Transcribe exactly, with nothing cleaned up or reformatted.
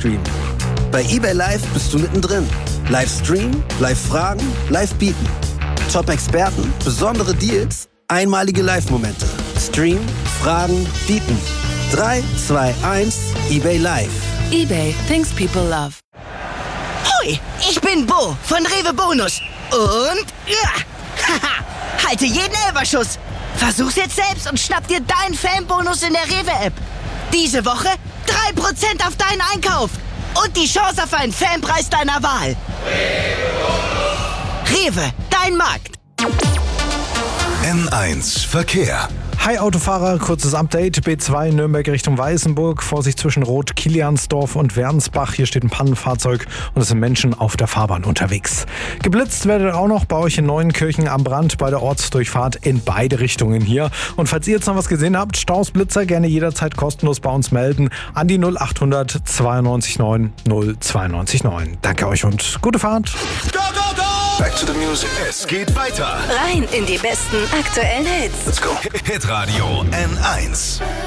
Livestream. Bei eBay Live bist du mittendrin. Livestream, live fragen, live bieten. Top-Experten, besondere Deals, einmalige Live-Momente. Stream, fragen, bieten. drei, zwei, eins, eBay Live. eBay, things people love. Hui, ich bin Bo von Rewe Bonus. Und ja, haha, halte jeden Elferschuss. Versuch's jetzt selbst und schnapp dir deinen Fanbonus in der Rewe-App. Diese Woche drei Prozent auf deinen Einkauf. Und die Chance auf einen Fanpreis deiner Wahl. Rewe, dein Markt. N eins Verkehr. Hi Autofahrer, kurzes Update. B zwei Nürnberg Richtung Weißenburg. Vorsicht zwischen Rot-Kiliansdorf und Wernsbach. Hier steht ein Pannenfahrzeug und es sind Menschen auf der Fahrbahn unterwegs. Geblitzt werdet auch noch bei euch in Neuenkirchen am Brand bei der Ortsdurchfahrt in beide Richtungen hier. Und falls ihr jetzt noch was gesehen habt, Staus, Blitzer, gerne jederzeit kostenlos bei uns melden an die null achthundert zweiundneunzig neun null zweiundneunzig neun. Danke euch und gute Fahrt. Go, go, go! Back to the music. Es geht weiter. Rein in die besten aktuellen Hits. Let's go. Hitradio N eins.